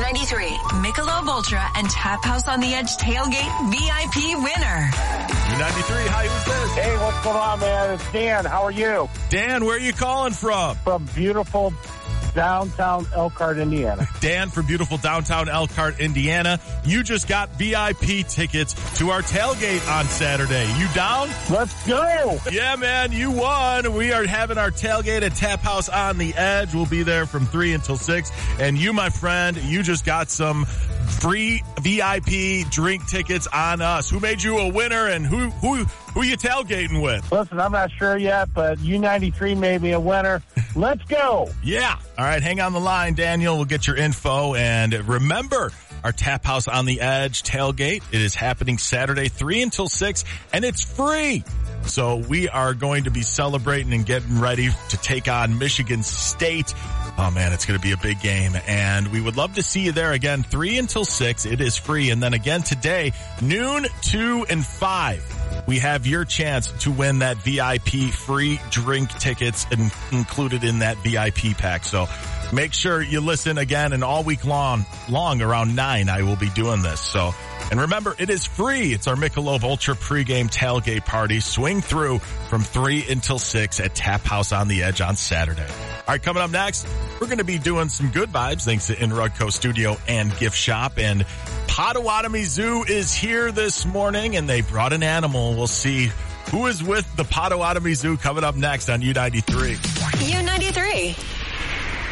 U93, Michelob Ultra, and Tap House on the Edge tailgate VIP winner. U93, hi, who's this? Hey, what's going on, man? It's Dan. How are you? Dan, where are you calling from? From beautiful downtown Elkhart, Indiana. Dan from beautiful downtown Elkhart, Indiana. You just got VIP tickets to our tailgate on Saturday. You down? Let's go! Yeah, man, you won. We are having our tailgate at Tap House on the Edge. We'll be there from 3 until 6. And you, my friend, you just got some free VIP drink tickets on us. Who made you a winner, and who you tailgating with? Listen, I'm not sure yet, but U93 made me a winner. Let's go! Yeah. All right, hang on the line, Daniel. We'll get your info. And remember, our Tap House on the Edge tailgate, it is happening Saturday, 3 until 6, and it's free. So we are going to be celebrating and getting ready to take on Michigan State. Oh, man, it's going to be a big game, and we would love to see you there again, 3 until 6. It is free, and then again today, noon, 2, and 5. We have your chance to win that VIP free drink tickets included in that VIP pack. So make sure you listen again, and all week long around 9, I will be doing this. So, and remember, it is free. It's our Michelob Ultra pregame tailgate party. Swing through from 3 until 6 at Tap House on the Edge on Saturday. All right, coming up next, we're going to be doing some good vibes thanks to In Rugco Studio and Gift Shop. And Potawatomi Zoo is here this morning, and they brought an animal. We'll see who is with the Potawatomi Zoo coming up next on U93.